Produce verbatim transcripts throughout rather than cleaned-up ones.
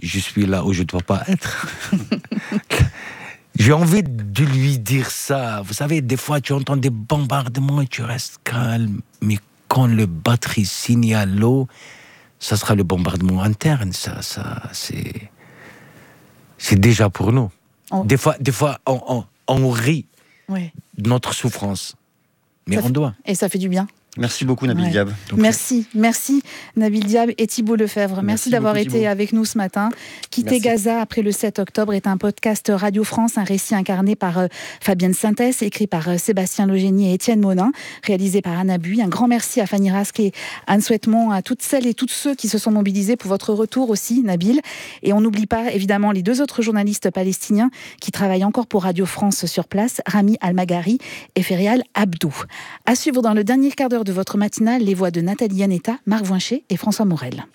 je suis là où je ne dois pas être. J'ai envie de lui dire ça. Vous savez, des fois, tu entends des bombardements et tu restes calme. Mais quand le batterie signale l'eau, ça sera le bombardement interne. Ça, ça, c'est, c'est déjà pour nous. Oh. Des fois, des fois on, on, on rit oui. de notre souffrance. Mais ça on fait, doit. Et ça fait du bien. Merci beaucoup Nabil ouais. Diab. Donc, merci, merci Nabil Diab et Thibault Lefebvre. Merci, merci d'avoir beaucoup, été Thibault. Avec nous ce matin. Quitter merci. Gaza après le sept octobre est un podcast Radio France, un récit incarné par euh, Fabienne Sintès, écrit par euh, Sébastien Logénie et Étienne Monin, réalisé par Anna Bui. Un grand merci à Fanny Rasque et Anne Souhaitemont, à toutes celles et tous ceux qui se sont mobilisés pour votre retour aussi, Nabil. Et on n'oublie pas évidemment les deux autres journalistes palestiniens qui travaillent encore pour Radio France sur place, Rami Almagari et Ferial Abdou. À suivre dans le dernier quart d'heure de votre matinale, les voix de Nathalie Yanetta, Marc Voincher et François Morel.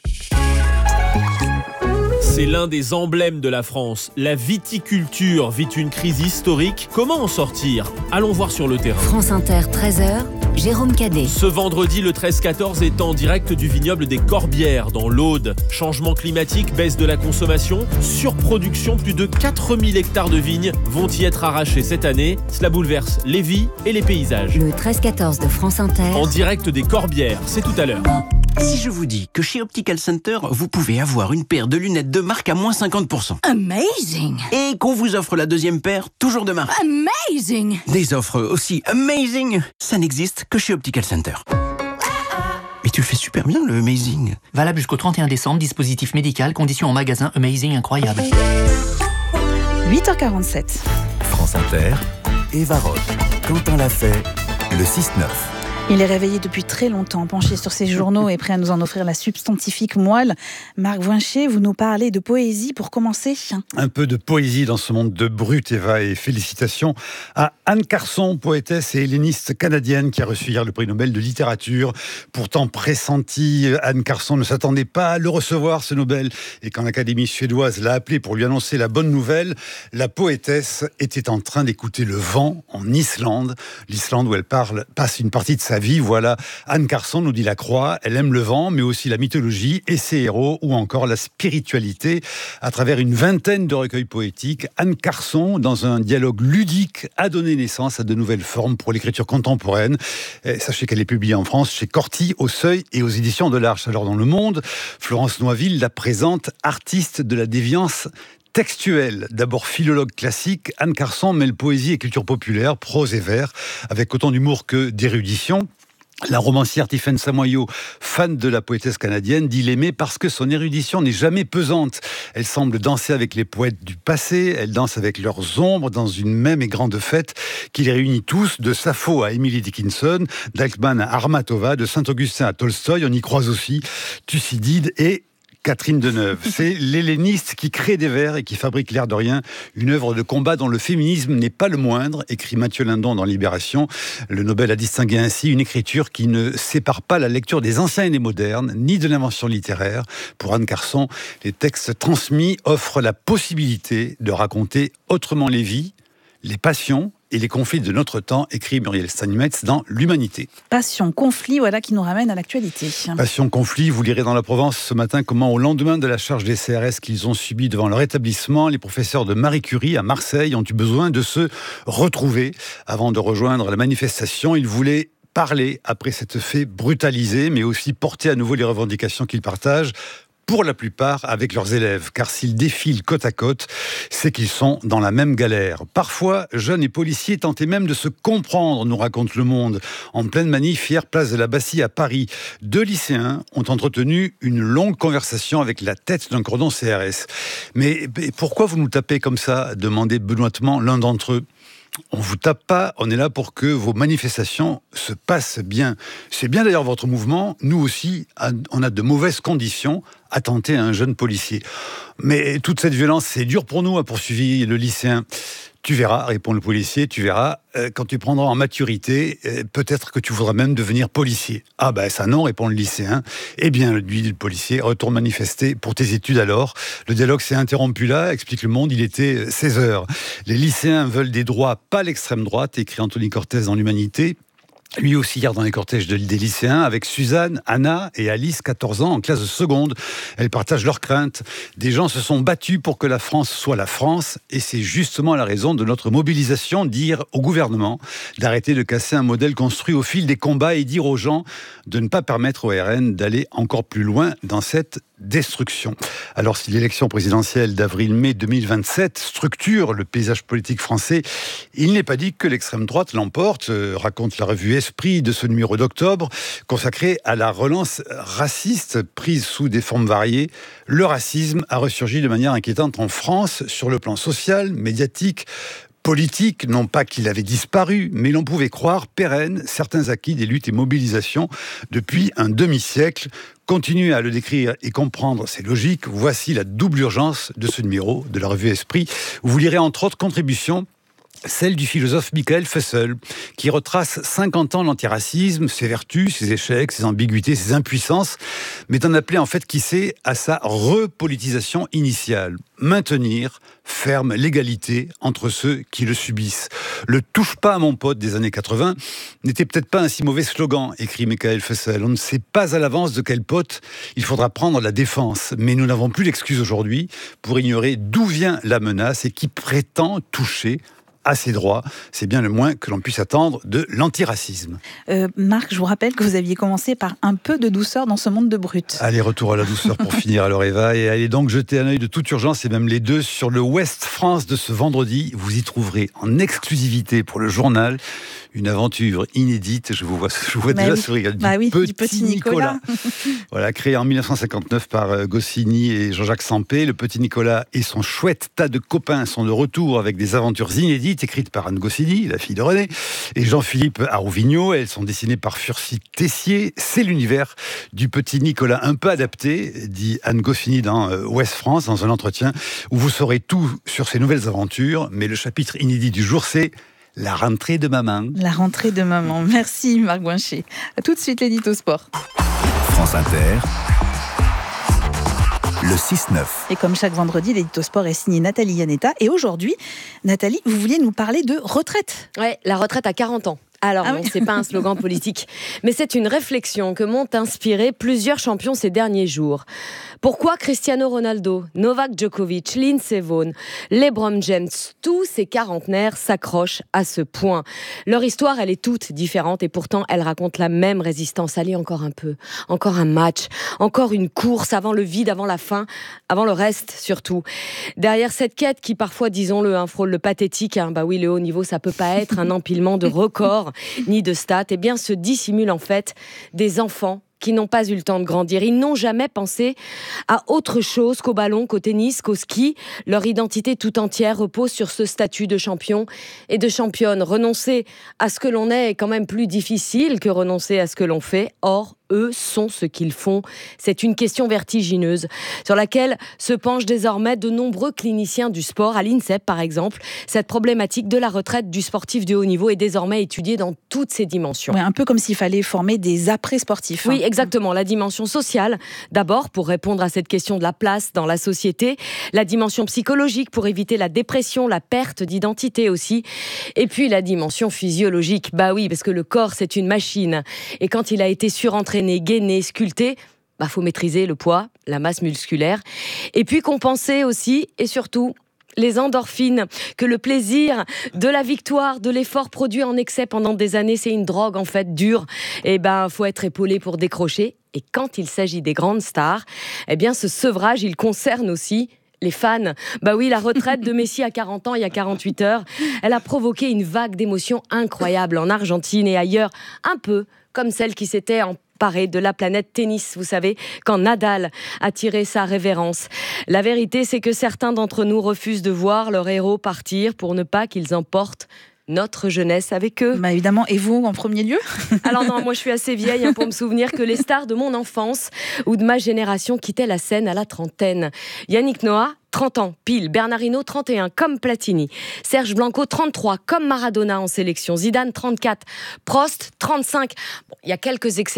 C'est l'un des emblèmes de la France. La viticulture vit une crise historique. Comment en sortir ? Allons voir sur le terrain. France Inter, treize heures, Jérôme Cadet. Ce vendredi, le treize quatorze est en direct du vignoble des Corbières, dans l'Aude. Changement climatique, baisse de la consommation, surproduction, plus de quatre mille hectares de vignes vont y être arrachés cette année. Cela bouleverse les vies et les paysages. Le treize quatorze de France Inter. En direct des Corbières, c'est tout à l'heure. Si je vous dis que chez Optical Center, vous pouvez avoir une paire de lunettes de marque à moins cinquante pour cent. Amazing! Et qu'on vous offre la deuxième paire, toujours de marque. Amazing! Des offres aussi amazing, ça n'existe que chez Optical Center. Mais tu le fais super bien, le amazing. Valable jusqu'au trente et un décembre, dispositif médical, conditions en magasin, amazing, incroyable. huit heures quarante-sept. France Inter, Eva Roche, Quentin Lafay, le six neuf. Il est réveillé depuis très longtemps, penché sur ses journaux et prêt à nous en offrir la substantifique moelle. Marc Voincher, vous nous parlez de poésie pour commencer. Un peu de poésie dans ce monde de brut, Eva, et félicitations à Anne Carson, poétesse et helléniste canadienne qui a reçu hier le prix Nobel de littérature. Pourtant pressenti, Anne Carson ne s'attendait pas à le recevoir, ce Nobel. Et quand l'Académie suédoise l'a appelée pour lui annoncer la bonne nouvelle, la poétesse était en train d'écouter le vent en Islande. L'Islande où elle parle, passe une partie de sa vie. Voilà, Anne Carson nous dit la croix, elle aime le vent, mais aussi la mythologie et ses héros, ou encore la spiritualité. À travers une vingtaine de recueils poétiques, Anne Carson, dans un dialogue ludique, a donné naissance à de nouvelles formes pour l'écriture contemporaine. Et sachez qu'elle est publiée en France chez Corti, au Seuil et aux éditions de l'Arche. Alors dans Le Monde, Florence Noisville la présente artiste de la déviance textuelle. D'abord philologue classique, Anne Carson mêle poésie et culture populaire, prose et vers, avec autant d'humour que d'érudition. La romancière Tiffaine Samoyo, fan de la poétesse canadienne, dit l'aimer parce que son érudition n'est jamais pesante. Elle semble danser avec les poètes du passé, elle danse avec leurs ombres dans une même et grande fête qui les réunit tous, de Sappho à Emily Dickinson, d'Alkman à Armatova, de Saint-Augustin à Tolstoï. On y croise aussi Thucydide et Catherine Deneuve. C'est l'helléniste qui crée des vers et qui fabrique l'air de rien une œuvre de combat dont le féminisme n'est pas le moindre, écrit Mathieu Lindon dans Libération. Le Nobel a distingué ainsi une écriture qui ne sépare pas la lecture des anciens et des modernes, ni de l'invention littéraire. Pour Anne Carson, les textes transmis offrent la possibilité de raconter autrement les vies, les passions et les conflits de notre temps, écrit Muriel Steinmetz dans L'Humanité. Passion, conflit, voilà qui nous ramène à l'actualité. Passion, conflit, vous lirez dans La Provence ce matin comment, au lendemain de la charge des C R S qu'ils ont subi devant leur établissement, les professeurs de Marie Curie à Marseille ont eu besoin de se retrouver. Avant de rejoindre la manifestation, ils voulaient parler après cette fait brutalisé, mais aussi porter à nouveau les revendications qu'ils partagent, pour la plupart avec leurs élèves, car s'ils défilent côte à côte, c'est qu'ils sont dans la même galère. Parfois, jeunes et policiers tentaient même de se comprendre, nous raconte Le Monde. En pleine manif, hier, place de la Bastille à Paris, deux lycéens ont entretenu une longue conversation avec la tête d'un cordon C R S. Mais pourquoi vous nous tapez comme ça ? Demandait benoîtement l'un d'entre eux. On vous tape pas, on est là pour que vos manifestations se passent bien. C'est bien d'ailleurs votre mouvement, nous aussi, on a de mauvaises conditions à tenter un jeune policier. Mais toute cette violence, c'est dur pour nous, a poursuivi le lycéen. Tu verras, répond le policier, tu verras, euh, quand tu prendras en maturité, euh, peut-être que tu voudras même devenir policier. Ah ben ça non, répond le lycéen. Eh bien, lui dit le policier, retourne manifester pour tes études alors. Le dialogue s'est interrompu là, explique Le Monde, il était seize heures. Les lycéens veulent des droits, pas l'extrême droite, écrit Anthony Cortez dans L'Humanité. Lui aussi hier dans les cortèges de, des lycéens avec Suzanne, Anna et Alice, quatorze ans, en classe de seconde. Elles partagent leurs craintes. Des gens se sont battus pour que la France soit la France et c'est justement la raison de notre mobilisation, dire au gouvernement d'arrêter de casser un modèle construit au fil des combats et dire aux gens de ne pas permettre au R N d'aller encore plus loin dans cette destruction. Alors si l'élection présidentielle d'avril-mai deux mille vingt-sept structure le paysage politique français, il n'est pas dit que l'extrême droite l'emporte, euh, raconte la revue Esprit de ce numéro d'octobre, consacré à la relance raciste prise sous des formes variées. Le racisme a ressurgi de manière inquiétante en France sur le plan social, médiatique, politique, non pas qu'il avait disparu, mais l'on pouvait croire pérenne certains acquis des luttes et mobilisations depuis un demi-siècle. Continuer à le décrire et comprendre ses logiques, voici la double urgence de ce numéro de la revue Esprit, où vous lirez entre autres contributions celle du philosophe Michael Fussell, qui retrace cinquante ans l'antiracisme, ses vertus, ses échecs, ses ambiguïtés, ses impuissances, mais d'en appeler en fait qui sait à sa repolitisation initiale. Maintenir ferme l'égalité entre ceux qui le subissent. Le « touche pas à mon pote » des années quatre-vingts n'était peut-être pas un si mauvais slogan, écrit Michael Fussell. On ne sait pas à l'avance de quel pote il faudra prendre la défense, mais nous n'avons plus l'excuse aujourd'hui pour ignorer d'où vient la menace et qui prétend toucher à ses droits. C'est bien le moins que l'on puisse attendre de l'antiracisme. Euh, Marc, je vous rappelle que vous aviez commencé par un peu de douceur dans ce monde de brut. Allez, retour à la douceur pour finir alors Eva, et allez donc jeter un œil de toute urgence, et même les deux, sur le Ouest France de ce vendredi. Vous y trouverez en exclusivité pour le journal une aventure inédite. Je vous vois, je vous vois déjà oui. sourire. Du, bah oui, petit du petit Nicolas. Nicolas. Voilà, créé en mille neuf cent cinquante-neuf par Goscinny et Jean-Jacques Sampé. Le petit Nicolas et son chouette tas de copains sont de retour avec des aventures inédites écrites par Anne Goscinny, la fille de René, et Jean-Philippe Arouvigno. Elles sont dessinées par Furcy Tessier. C'est l'univers du petit Nicolas un peu adapté, dit Anne Goscinny dans Ouest France, dans un entretien où vous saurez tout sur ses nouvelles aventures. Mais le chapitre inédit du jour, c'est la rentrée de maman. La rentrée de maman. Merci Marc Guinchet. A tout de suite l'édito sport. France Inter, le six neuf. Et comme chaque vendredi, l'édito sport est signé Nathalie Yanetta. Et aujourd'hui, Nathalie, vous vouliez nous parler de retraite. Ouais, la retraite à quarante ans. Alors, ah non, oui. c'est pas un slogan politique, mais c'est une réflexion que m'ont inspiré plusieurs champions ces derniers jours. Pourquoi Cristiano Ronaldo, Novak Djokovic, Lindsey Vonn, LeBron James, tous ces quarantenaires s'accrochent à ce point? Leur histoire, elle est toute différente et pourtant, elle raconte la même résistance. Allez, encore un peu, encore un match, encore une course avant le vide, avant la fin, avant le reste surtout. Derrière cette quête qui parfois, disons-le, hein, frôle le pathétique, hein, bah oui, le haut niveau, ça peut pas être un empilement de records ni de stats, eh bien se dissimulent en fait des enfants qui n'ont pas eu le temps de grandir. Ils n'ont jamais pensé à autre chose qu'au ballon, qu'au tennis, qu'au ski. Leur identité tout entière repose sur ce statut de champion et de championne. Renoncer à ce que l'on est est quand même plus difficile que renoncer à ce que l'on fait. Or, eux sont ce qu'ils font. C'est une question vertigineuse sur laquelle se penchent désormais de nombreux cliniciens du sport. À l'INSEP, par exemple, cette problématique de la retraite du sportif de haut niveau est désormais étudiée dans toutes ses dimensions. Ouais, un peu comme s'il fallait former des après-sportifs. Oui, exactement. La dimension sociale, d'abord, pour répondre à cette question de la place dans la société. La dimension psychologique, pour éviter la dépression, la perte d'identité aussi. Et puis la dimension physiologique. Bah oui, parce que le corps, c'est une machine. Et quand il a été surentraîné, gainé, sculpté, bah faut maîtriser le poids, la masse musculaire, et puis compenser aussi et surtout les endorphines, que le plaisir de la victoire, de l'effort produit en excès pendant des années, c'est une drogue en fait dure. Et ben faut être épaulé pour décrocher. Et quand il s'agit des grandes stars, eh bien ce sevrage il concerne aussi les fans. Bah oui, la retraite de Messi à quarante ans, il y a quarante-huit heures, elle a provoqué une vague d'émotions incroyables en Argentine et ailleurs, un peu comme celle qui s'était emparée de la planète tennis, vous savez, quand Nadal a tiré sa révérence. La vérité, c'est que certains d'entre nous refusent de voir leur héros partir pour ne pas qu'ils emportent notre jeunesse avec eux. Bah évidemment, et vous en premier lieu? Alors non, moi je suis assez vieille hein, pour me souvenir que les stars de mon enfance ou de ma génération quittaient la scène à la trentaine. Yannick Noah, trente ans, pile. Bernard Hinault, trente et un, comme Platini. Serge Blanco, trente-trois, comme Maradona en sélection. Zidane, trente-quatre. Prost, trente-cinq. Bon, il y a quelques exceptions,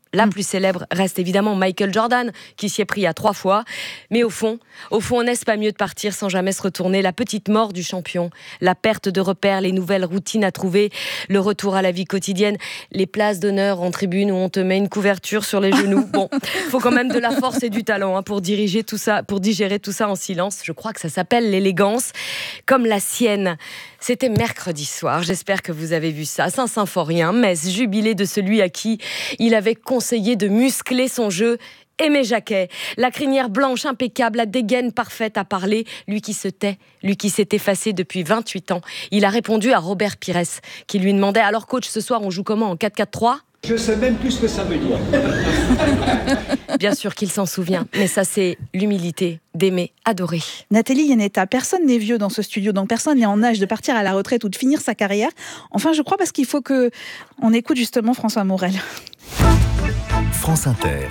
la plus célèbre reste évidemment Michael Jordan, qui s'y est pris à trois fois. Mais au fond, au fond, n'est-ce pas mieux de partir sans jamais se retourner? La petite mort du champion, la perte de repères, les nouvelles routines à trouver, le retour à la vie quotidienne, les places d'honneur en tribune où on te met une couverture sur les genoux. Bon, faut quand même de la force et du talent hein, pour diriger tout ça, pour digérer tout ça en silence. Je crois que ça s'appelle l'élégance, comme la sienne. C'était mercredi soir, j'espère que vous avez vu ça. Saint-Symphorien, Metz, jubilé de celui à qui il avait conseillé de muscler son jeu. Aimé Jacquet, la crinière blanche impeccable, la dégaine parfaite à parler, lui qui se tait, lui qui s'est effacé depuis vingt-huit ans. Il a répondu à Robert Pires, qui lui demandait « Alors coach, ce soir on joue comment, en quatre quatre trois ?» Je sais même plus ce que ça veut dire. Bien sûr qu'il s'en souvient, mais ça c'est l'humilité d'aimer, adorer. Nathalie Iannetta, personne n'est vieux dans ce studio, donc personne n'est en âge de partir à la retraite ou de finir sa carrière. Enfin, je crois parce qu'il faut que on écoute justement François Morel. France Inter.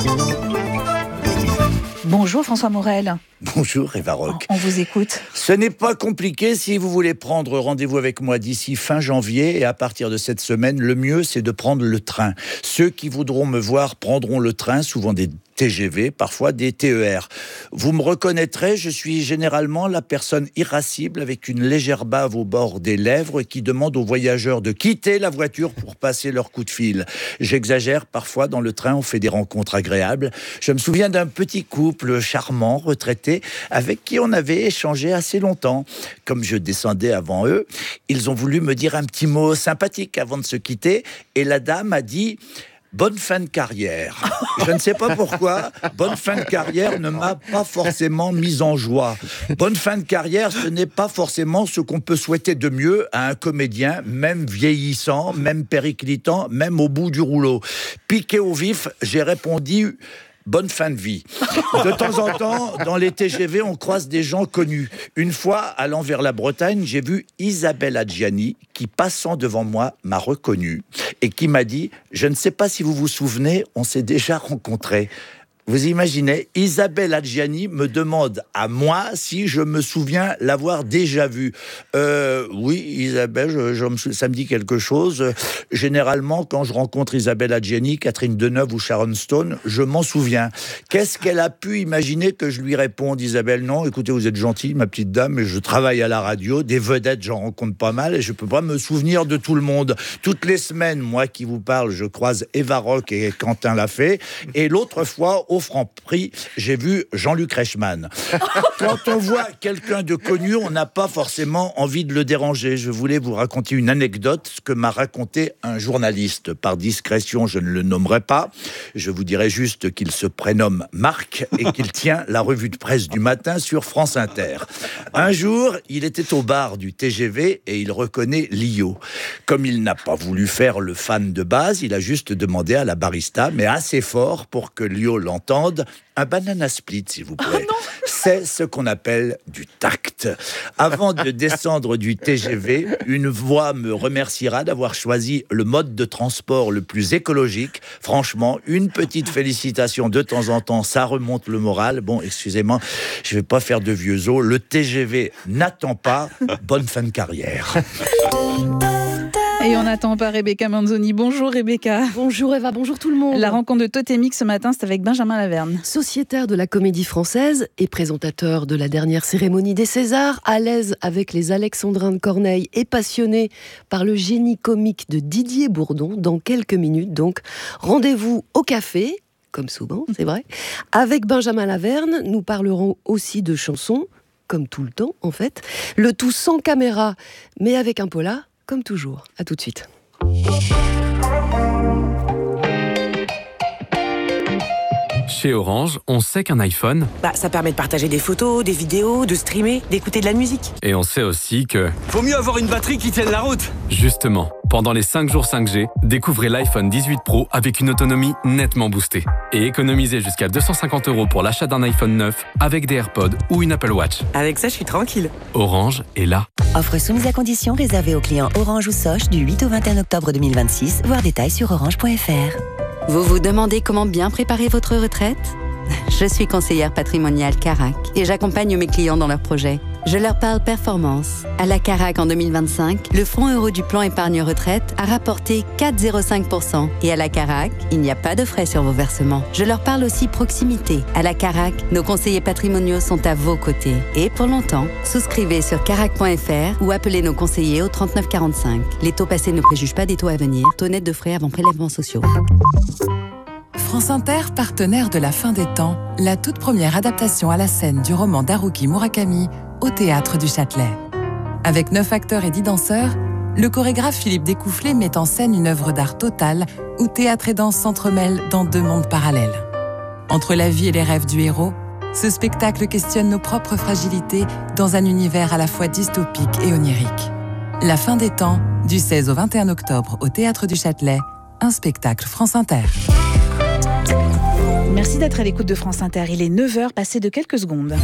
Bonjour François Morel. Bonjour Eva Rock. On vous écoute. Ce n'est pas compliqué si vous voulez prendre rendez-vous avec moi d'ici fin janvier et à partir de cette semaine, le mieux c'est de prendre le train. Ceux qui voudront me voir prendront le train, souvent des T G V, parfois des T E R. Vous me reconnaîtrez, je suis généralement la personne irascible avec une légère bave au bord des lèvres qui demande aux voyageurs de quitter la voiture pour passer leur coup de fil. J'exagère, parfois dans le train on fait des rencontres agréables. Je me souviens d'un petit couple charmant, retraité, avec qui on avait échangé assez longtemps. Comme je descendais avant eux, ils ont voulu me dire un petit mot sympathique avant de se quitter et la dame a dit... Bonne fin de carrière. Je ne sais pas pourquoi, bonne fin de carrière ne m'a pas forcément mise en joie. Bonne fin de carrière, ce n'est pas forcément ce qu'on peut souhaiter de mieux à un comédien, même vieillissant, même périclitant, même au bout du rouleau. Piqué au vif, j'ai répondu... Bonne fin de vie. De temps en temps, dans les T G V, on croise des gens connus. Une fois, allant vers la Bretagne, j'ai vu Isabelle Adjani, qui, passant devant moi, m'a reconnu et qui m'a dit « Je ne sais pas si vous vous souvenez, on s'est déjà rencontrés. » Vous imaginez, Isabelle Adjani me demande à moi si je me souviens l'avoir déjà vue. Euh, oui, Isabelle, je, je me, ça me dit quelque chose. Généralement, quand je rencontre Isabelle Adjani, Catherine Deneuve ou Sharon Stone, je m'en souviens. Qu'est-ce qu'elle a pu imaginer que je lui réponde, Isabelle? Non, écoutez, vous êtes gentille, ma petite dame, mais je travaille à la radio, des vedettes, j'en rencontre pas mal, et je peux pas me souvenir de tout le monde. Toutes les semaines, moi qui vous parle, je croise Eva Rock et Quentin Lafay, et l'autre fois, au Franprix, j'ai vu Jean-Luc Reichmann. Quand on voit quelqu'un de connu, on n'a pas forcément envie de le déranger. Je voulais vous raconter une anecdote que m'a raconté un journaliste. Par discrétion, je ne le nommerai pas. Je vous dirai juste qu'il se prénomme Marc et qu'il tient la revue de presse du matin sur France Inter. Un jour, il était au bar du T G V et il reconnaît Lio. Comme il n'a pas voulu faire le fan de base, il a juste demandé à la barista, mais assez fort pour que Lio l'entende, un banana split, s'il vous plaît. Oh c'est ce qu'on appelle du tact. Avant de descendre du T G V, une voix me remerciera d'avoir choisi le mode de transport le plus écologique. Franchement, une petite félicitation de temps en temps, ça remonte le moral. Bon, excusez-moi, je ne vais pas faire de vieux os. Le T G V n'attend pas. Bonne fin de carrière. Et on n'attend pas Rebecca Manzoni. Bonjour Rebecca. Bonjour Eva, bonjour tout le monde. La rencontre de Totémique ce matin, c'est avec Benjamin Laverne. Sociétaire de la Comédie Française et présentateur de la dernière cérémonie des Césars, à l'aise avec les Alexandrins de Corneille et passionné par le génie comique de Didier Bourdon, dans quelques minutes donc. Rendez-vous au café, comme souvent, c'est vrai. Avec Benjamin Laverne, nous parlerons aussi de chansons, comme tout le temps en fait. Le tout sans caméra, mais avec un polar. Comme toujours, à tout de suite. Chez Orange, on sait qu'un iPhone... Bah, ça permet de partager des photos, des vidéos, de streamer, d'écouter de la musique. Et on sait aussi que... Faut mieux avoir une batterie qui tienne la route. Justement, pendant les cinq jours cinq G, découvrez l'iPhone dix-huit Pro avec une autonomie nettement boostée. Et économisez jusqu'à deux cent cinquante euros pour l'achat d'un iPhone neuf avec des AirPods ou une Apple Watch. Avec ça, je suis tranquille. Orange est là. Offre soumise à condition réservée aux clients Orange ou Soch du huit au vingt et un octobre deux mille vingt-six. Voir détails sur orange point f r. Vous vous demandez comment bien préparer votre retraite ? Je suis conseillère patrimoniale Carac et j'accompagne mes clients dans leurs projets. Je leur parle performance. À la Carac en deux mille vingt-cinq, le fonds euro du plan épargne retraite a rapporté quatre virgule zéro cinq pour cent. Et à la Carac, il n'y a pas de frais sur vos versements. Je leur parle aussi proximité. À la Carac, nos conseillers patrimoniaux sont à vos côtés. Et pour longtemps, souscrivez sur carac point f r ou appelez nos conseillers au trente-neuf quarante-cinq. Les taux passés ne préjugent pas des taux à venir. Taux net de frais avant prélèvements sociaux. France Inter, partenaire de La Fin des Temps, la toute première adaptation à la scène du roman d'Haruki Murakami au Théâtre du Châtelet. Avec neuf acteurs et dix danseurs, le chorégraphe Philippe Découfflé met en scène une œuvre d'art totale où théâtre et danse s'entremêlent dans deux mondes parallèles. Entre la vie et les rêves du héros, ce spectacle questionne nos propres fragilités dans un univers à la fois dystopique et onirique. La Fin des Temps, du seize au vingt et un octobre au Théâtre du Châtelet, un spectacle France Inter. Merci d'être à l'écoute de France Inter. Il est neuf heures passées de quelques secondes.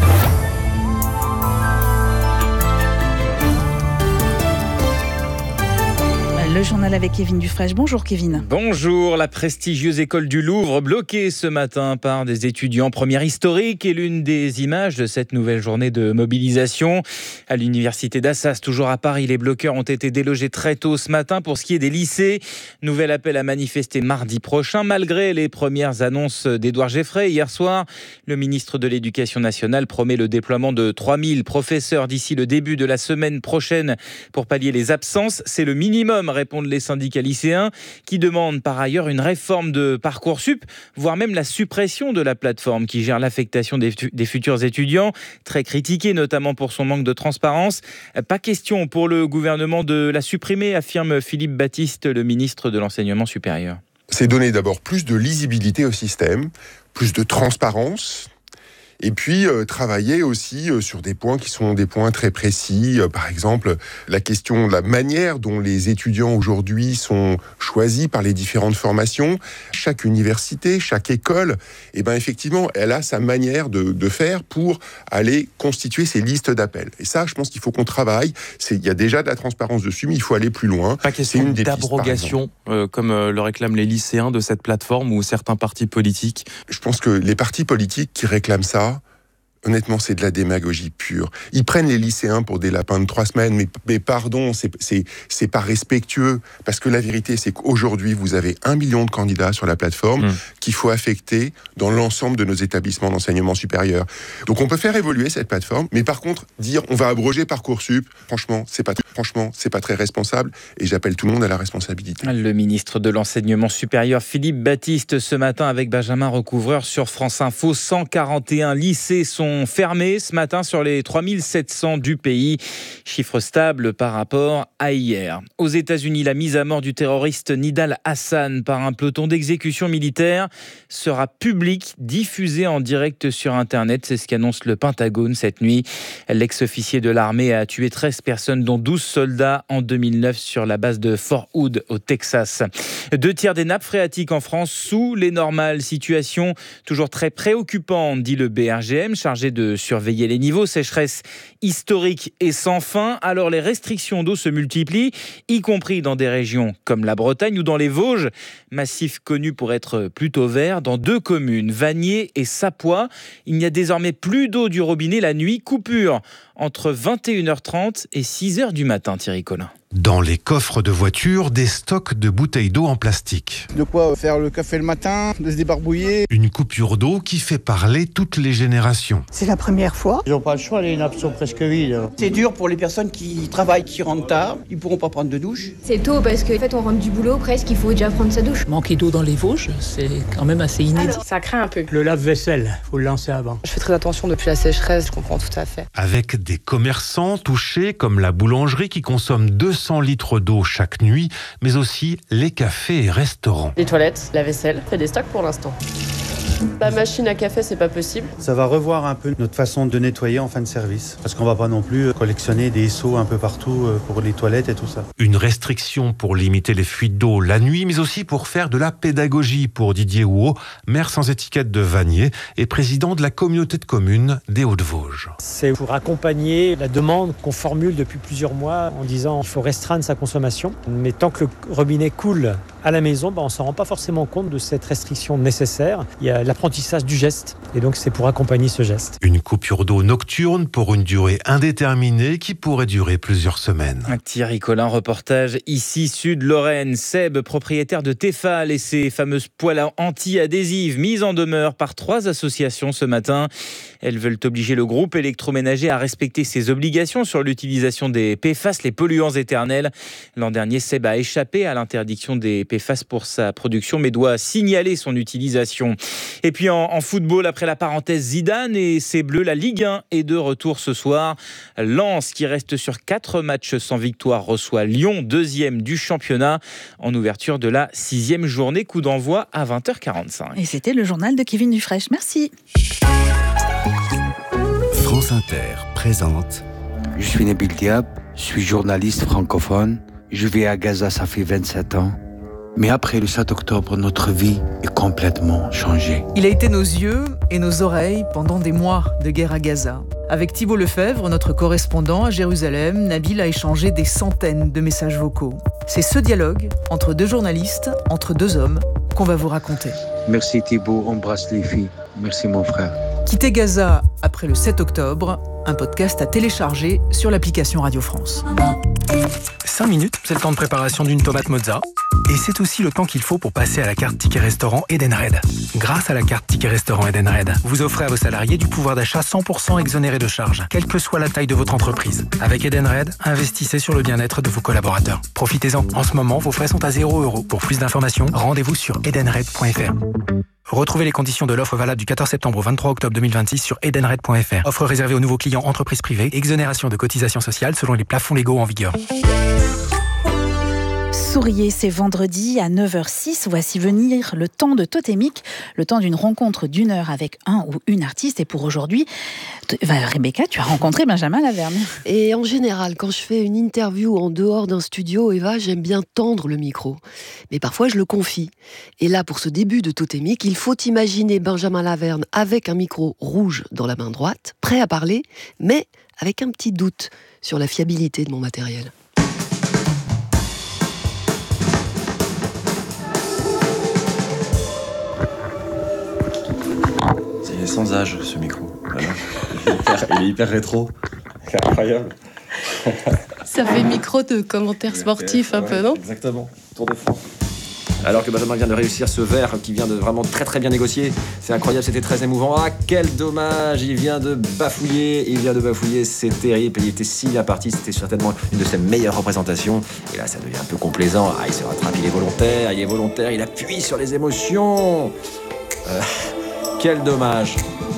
Le journal avec Kevin Dufresne. Bonjour Kevin. Bonjour. La prestigieuse école du Louvre bloquée ce matin par des étudiants. Première historique et l'une des images de cette nouvelle journée de mobilisation. À l'université d'Assas, toujours à Paris, les bloqueurs ont été délogés très tôt ce matin. Pour ce qui est des lycées, nouvel appel à manifester mardi prochain. Malgré les premières annonces d'Édouard Geffray hier soir, le ministre de l'Éducation nationale promet le déploiement de trois mille professeurs d'ici le début de la semaine prochaine pour pallier les absences. C'est le minimum, répondent les syndicats lycéens, qui demandent par ailleurs une réforme de Parcoursup, voire même la suppression de la plateforme qui gère l'affectation des, des futurs étudiants, très critiquée notamment pour son manque de transparence. Pas question pour le gouvernement de la supprimer, affirme Philippe Baptiste, le ministre de l'Enseignement supérieur. C'est donner d'abord plus de lisibilité au système, plus de transparence. Et puis, euh, travailler aussi euh, sur des points qui sont des points très précis. Euh, par exemple, la question de la manière dont les étudiants aujourd'hui sont choisis par les différentes formations. Chaque université, chaque école, eh ben, effectivement, elle a sa manière de, de faire pour aller constituer ses listes d'appels. Et ça, je pense qu'il faut qu'on travaille. C'est, il y a déjà de la transparence dessus, mais il faut aller plus loin. Pas question une d'abrogation, pistes, euh, comme euh, le réclament les lycéens de cette plateforme ou certains partis politiques. Je pense que les partis politiques qui réclament ça, honnêtement, c'est de la démagogie pure. Ils prennent les lycéens pour des lapins de trois semaines, mais, mais pardon, c'est, c'est, c'est pas respectueux. Parce que la vérité, c'est qu'aujourd'hui, vous avez un million de candidats sur la plateforme mmh. qu'il faut affecter dans l'ensemble de nos établissements d'enseignement supérieur. Donc on peut faire évoluer cette plateforme, mais par contre, dire on va abroger Parcoursup, franchement, c'est pas, franchement, c'est pas très responsable, et j'appelle tout le monde à la responsabilité. Le ministre de l'Enseignement supérieur, Philippe Baptiste, ce matin avec Benjamin Recouvreur sur France Info. cent quarante et un lycées sont fermés ce matin sur les trois mille sept cents du pays. Chiffre stable par rapport à hier. Aux États-Unis, la mise à mort du terroriste Nidal Hassan par un peloton d'exécution militaire sera publique, diffusée en direct sur Internet. C'est ce qu'annonce le Pentagone cette nuit. L'ex-officier de l'armée a tué treize personnes, dont douze soldats en deux mille neuf sur la base de Fort Hood au Texas. Deux tiers des nappes phréatiques en France sous les normales. Situation toujours très préoccupante, dit le B R G M, chargé de surveiller les niveaux. Sécheresse historique et sans fin. Alors les restrictions d'eau se multiplient, y compris dans des régions comme la Bretagne ou dans les Vosges. Massif connu pour être plutôt vert dans deux communes, Vanier et Sapois. Il n'y a désormais plus d'eau du robinet la nuit. Coupure entre vingt et une heures trente et six heures du matin, Thierry Collin. Dans les coffres de voitures, des stocks de bouteilles d'eau en plastique. De quoi faire le café le matin, de se débarbouiller. Une coupure d'eau qui fait parler toutes les générations. C'est la première fois. Ils n'ont pas le choix, les nappes sont presque vides. C'est dur pour les personnes qui travaillent, qui rentrent tard. Ils ne pourront pas prendre de douche. C'est tôt parce qu'en fait on rentre du boulot, presque il faut déjà prendre sa douche. Manquer d'eau dans les Vosges, c'est quand même assez inédit. Alors, ça craint un peu. Le lave-vaisselle, il faut le lancer avant. Je fais très attention depuis la sécheresse, je comprends tout à fait. Avec des commerçants touchés comme la boulangerie qui consomme deux cents litres d'eau chaque nuit, mais aussi les cafés et restaurants. Les toilettes, la vaisselle, fait des stocks pour l'instant. La machine à café, c'est pas possible. Ça va revoir un peu notre façon de nettoyer en fin de service. Parce qu'on va pas non plus collectionner des seaux un peu partout pour les toilettes et tout ça. Une restriction pour limiter les fuites d'eau la nuit, mais aussi pour faire de la pédagogie pour Didier Houot, maire sans étiquette de Vanier et président de la communauté de communes des Hauts-de-Vosges. C'est pour accompagner la demande qu'on formule depuis plusieurs mois en disant qu'il faut restreindre sa consommation. Mais tant que le robinet coule à la maison, ben on ne s'en rend pas forcément compte de cette restriction nécessaire. Il y a l'apprentissage du geste. Et donc c'est pour accompagner ce geste. Une coupure d'eau nocturne pour une durée indéterminée qui pourrait durer plusieurs semaines. Thierry Collin, reportage ici Sud-Lorraine. Seb, propriétaire de Tefal et ses fameuses poêles anti-adhésives, mises en demeure par trois associations ce matin. Elles veulent obliger le groupe électroménager à respecter ses obligations sur l'utilisation des P F A S, les polluants éternels. L'an dernier, Seb a échappé à l'interdiction des P F A S pour sa production, mais doit signaler son utilisation. Et puis en, en football, après la parenthèse Zidane et ses Bleus, la Ligue un est de retour ce soir. Lens, qui reste sur quatre matchs sans victoire, reçoit Lyon, deuxième du championnat, en ouverture de la sixième journée. Coup d'envoi à vingt heures quarante-cinq. Et c'était le journal de Kevin Dufresne. Merci. France Inter présente. Je suis Nabil Diab, je suis journaliste francophone. Je vis à Gaza, ça fait vingt-sept ans. Mais après le sept octobre, notre vie est complètement changée. Il a été nos yeux et nos oreilles pendant des mois de guerre à Gaza. Avec Thibault Lefebvre, notre correspondant à Jérusalem, Nabil a échangé des centaines de messages vocaux. C'est ce dialogue entre deux journalistes, entre deux hommes, qu'on va vous raconter. Merci Thibault, embrasse les filles. Merci mon frère. Quitter Gaza après le sept octobre, un podcast à télécharger sur l'application Radio France. cinq minutes, c'est le temps de préparation d'une tomate mozza. Et c'est aussi le temps qu'il faut pour passer à la carte Ticket Restaurant Edenred. Grâce à la carte Ticket Restaurant Edenred, vous offrez à vos salariés du pouvoir d'achat cent pour cent exonéré de charges, quelle que soit la taille de votre entreprise. Avec Edenred, investissez sur le bien-être de vos collaborateurs. Profitez-en. En ce moment, vos frais sont à zéro euro. Pour plus d'informations, rendez-vous sur edenred point f r. Retrouvez les conditions de l'offre valable du quatorze septembre au vingt-trois octobre deux mille vingt-six sur edenred point f r. Offre réservée aux nouveaux clients entreprises privées. Exonération de cotisations sociales selon les plafonds légaux en vigueur. Souriez, c'est vendredi à neuf heures six. Voici venir le temps de Totémique, le temps d'une rencontre d'une heure avec un ou une artiste. Et pour aujourd'hui, Rebecca, tu as rencontré Benjamin Laverne. Et en général, quand je fais une interview en dehors d'un studio, Eva, j'aime bien tendre le micro. Mais parfois, je le confie. Et là, pour ce début de Totémique, il faut imaginer Benjamin Laverne avec un micro rouge dans la main droite, prêt à parler, mais avec un petit doute sur la fiabilité de mon matériel. Il est sans âge, ce micro. Voilà. Il, est hyper, il est hyper rétro. C'est incroyable. Ça fait micro de commentaires sportifs un ouais, peu, non? Exactement. Tour de France. Alors que Benjamin vient de réussir ce verre qui vient de vraiment très très bien négocier. C'est incroyable, c'était très émouvant. Ah, quel dommage, il vient de bafouiller. Il vient de bafouiller, c'est terrible. Il était si bien parti, c'était certainement une de ses meilleures représentations. Et là, ça devient un peu complaisant. Ah, il se rattrape, il est volontaire, il est volontaire, il appuie sur les émotions. Euh... Quel dommage.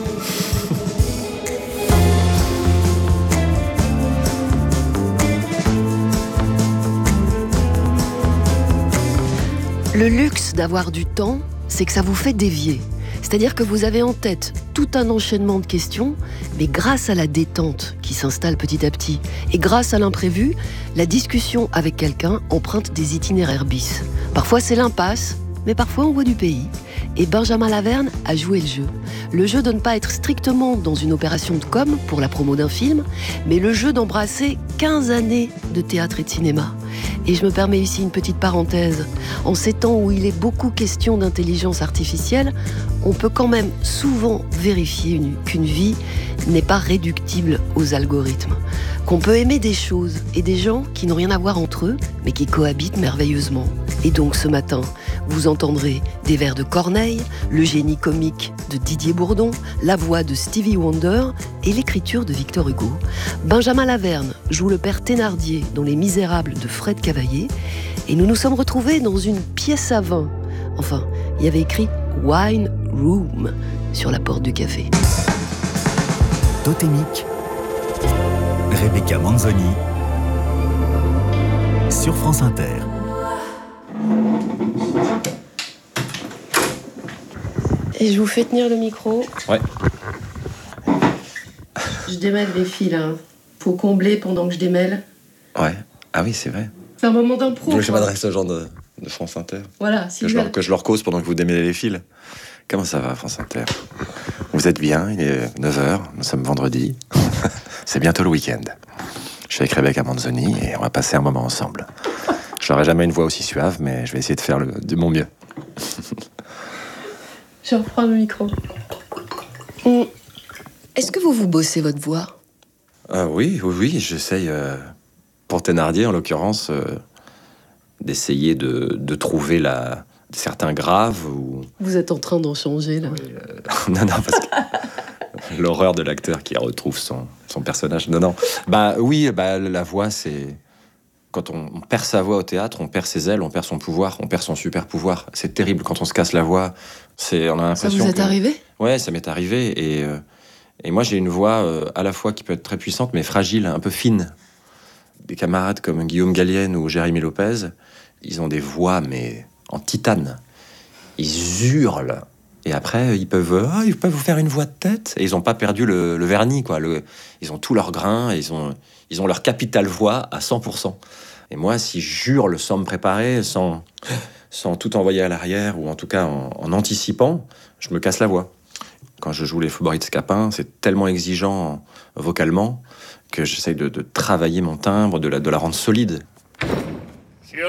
Le luxe d'avoir du temps, c'est que ça vous fait dévier. C'est-à-dire que vous avez en tête tout un enchaînement de questions, mais grâce à la détente qui s'installe petit à petit, et grâce à l'imprévu, la discussion avec quelqu'un emprunte des itinéraires bis. Parfois c'est l'impasse, mais parfois on voit du pays. Et Benjamin Laverne a joué le jeu. Le jeu de ne pas être strictement dans une opération de com pour la promo d'un film, mais le jeu d'embrasser quinze années de théâtre et de cinéma. Et je me permets ici une petite parenthèse. En ces temps où il est beaucoup question d'intelligence artificielle, on peut quand même souvent vérifier une, qu'une vie n'est pas réductible aux algorithmes. Qu'on peut aimer des choses et des gens qui n'ont rien à voir entre eux, mais qui cohabitent merveilleusement. Et donc ce matin, vous entendrez des vers de Corneille, le génie comique de Didier Bourdon, la voix de Stevie Wonder et l'écriture de Victor Hugo. Benjamin Laverne joue le père Thénardier dans Les Misérables de Fred Cavaillé. Et nous nous sommes retrouvés dans une pièce à vin. Enfin, il y avait écrit « Wine Room » sur la porte du café. Totémique, Rebecca Manzoni, sur France Inter. Et je vous fais tenir le micro. Ouais. Je démêle les fils, hein. Faut combler pendant que je démêle. Ouais. Ah oui, c'est vrai. C'est un moment d'impro. Vous voulez que je m'adresse aux gens de, de France Inter? Voilà, si que je, leur, que je leur cause pendant que vous démêlez les fils. Comment ça va, France Inter? Vous êtes bien, il est neuf heures, nous sommes vendredi. C'est bientôt le week-end. Je suis avec Rebecca Manzoni et on va passer un moment ensemble. Je n'aurai jamais une voix aussi suave, mais je vais essayer de faire le, de mon mieux. Je Je reprends le micro. Mmh. Est-ce que vous vous bossez votre voix ? euh, Oui, oui, oui, j'essaye, euh, pour Thénardier en l'occurrence, euh, d'essayer de, de trouver la, certains graves. Ou... Vous êtes en train d'en changer, là. Oui, euh, non, non, parce que l'horreur de l'acteur qui retrouve son, son personnage. Non, non. Bah oui, bah, la voix, c'est... Quand on, on perd sa voix au théâtre, on perd ses ailes, on perd son pouvoir, on perd son super pouvoir. C'est terrible quand on se casse la voix. C'est, on a l'impression ça vous est que... arrivé ? Ouais, ça m'est arrivé. Et, euh, et moi, j'ai une voix euh, à la fois qui peut être très puissante, mais fragile, un peu fine. Des camarades comme Guillaume Gallienne ou Jérémy Lopez, ils ont des voix, mais en titane. Ils hurlent. Et après, ils peuvent, ah, ils peuvent vous faire une voix de tête. Et ils n'ont pas perdu le, le vernis, quoi. Le, ils ont tout leur grain, et ils ont, ils ont leur capital voix à cent pour cent. Et moi, si j'hurle sans me préparer, sans, sans tout envoyer à l'arrière, ou en tout cas en, en anticipant, je me casse la voix. Quand je joue les Faubourgs de Scapin, c'est tellement exigeant vocalement que j'essaye de, de travailler mon timbre, de la, de la rendre solide. Pierrot !